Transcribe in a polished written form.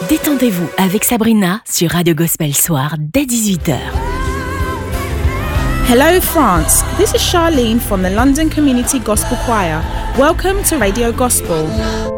Détendez-vous avec Sabrina sur Radio Gospel Soir dès 18h. Hello France, this is Charlene from the London Community Gospel Choir. Welcome to Radio Gospel.